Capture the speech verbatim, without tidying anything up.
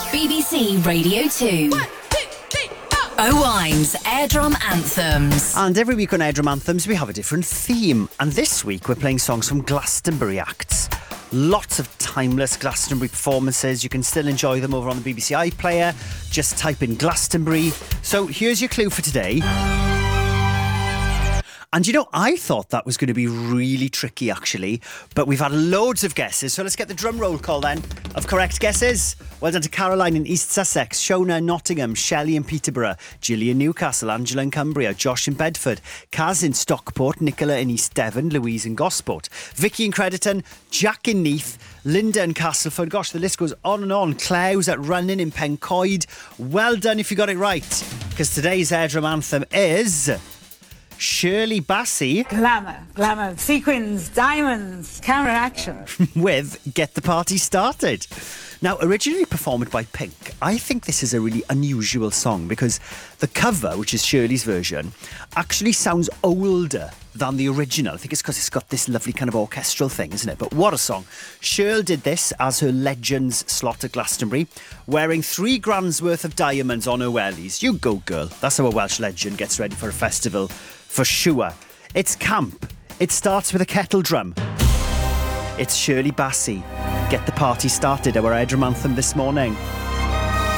B B C Radio two. Owine's Airdrum Anthems. And every week on Airdrum Anthems we have a different theme. And this week we're playing songs from Glastonbury acts. Lots of timeless Glastonbury performances. You can still enjoy them over on the B B C iPlayer. Just type in Glastonbury. So here's your clue for today. And you know, I thought that was going to be really tricky actually, but we've had loads of guesses, so let's get the drum roll call then of correct guesses. Well done to Caroline in East Sussex, Shona in Nottingham, Shelley in Peterborough, Gillian in Newcastle, Angela in Cumbria, Josh in Bedford, Kaz in Stockport, Nicola in East Devon, Louise in Gosport, Vicky in Crediton, Jack in Neath, Linda in Castleford. Gosh, the list goes on and on. Clau's at Running in Pencoed. Well done if you got it right, because today's Airdrum Anthem is Shirley Bassey. Glamour, glamour, sequins, diamonds, camera action. With Get the Party Started. Now, originally performed by Pink, I think this is a really unusual song because the cover, which is Shirley's version, actually sounds older than the original. I think it's because it's got this lovely kind of orchestral thing, isn't it? But what a song. Shirley did this as her Legends slot at Glastonbury, wearing three grand's worth of diamonds on her wellies. You go, girl. That's how a Welsh legend gets ready for a festival, for sure. It's camp. It starts with a kettle drum. It's Shirley Bassey. Get the Party Started, our Airdrum Anthem this morning.